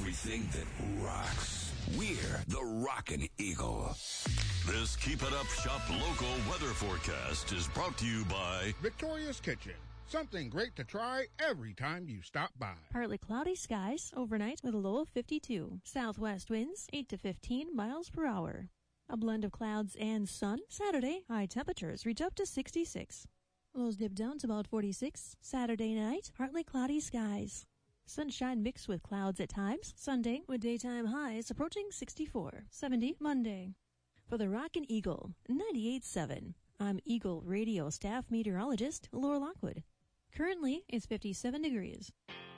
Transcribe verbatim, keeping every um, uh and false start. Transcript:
everything that rocks. We're the Rockin' Eagle. This Keep It Up Shop local weather forecast is brought to you by Victoria's Kitchen. Something great to try every time you stop by. Partly cloudy skies overnight with a low of fifty-two. Southwest winds eight to fifteen miles per hour. A blend of clouds and sun. Saturday, high temperatures reach up to sixty-six. Lows dip down to about forty-six. Saturday night, partly cloudy skies. Sunshine mixed with clouds at times. Sunday, with daytime highs approaching sixty-four. seventy Monday. For the Rockin' Eagle, ninety-eight point seven. I'm Eagle Radio staff meteorologist Laura Lockwood. Currently, it's fifty-seven degrees.